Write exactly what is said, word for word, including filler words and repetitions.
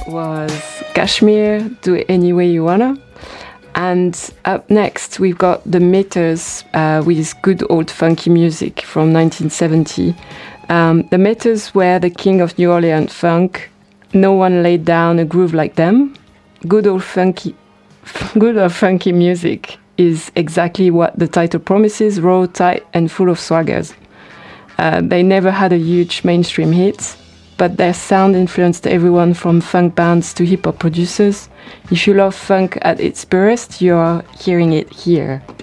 was Kashmir, Do It Any Way You Wanna. And up next, we've got The Meters uh, with Good Old Funky Music from nineteen seventy. Um, the Meters were the king of New Orleans funk. No one laid down a groove like them. Good old funky, good old funky music is exactly what the title promises, raw, tight, and full of swaggers. Uh, they never had a huge mainstream hit, but their sound influenced everyone from funk bands to hip-hop producers. If you love funk at its purest, you are hearing it here.